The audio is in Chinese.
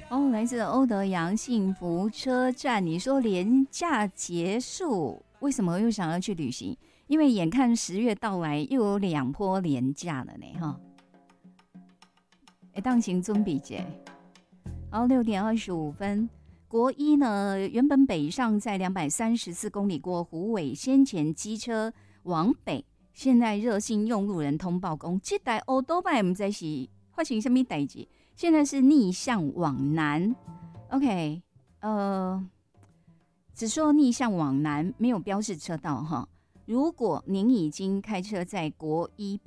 哦，来自欧德阳幸福车站，你说连假结束，为什么又想要去旅行？因为眼看10月到来，又有2波连假了呢，哈。当行准备者，好，6:25，国一呢，原本北上在234公里过虎尾，先前机车往北，现在热心用路人通报讲，这台欧多拜不知是发生什么代志，现在是逆向往南。OK， 只说逆向往南，没有标示车道哈。如果您已经开车在国一